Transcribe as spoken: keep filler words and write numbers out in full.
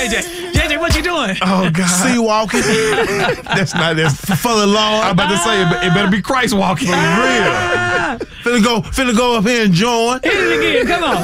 J J, J J, what you doing? Oh, God. Sea walking. That's not that. For the Lord. I'm about to say, it, it better be Christ walking. For real. Finna go, finna go up here and join. Hit it again, come on.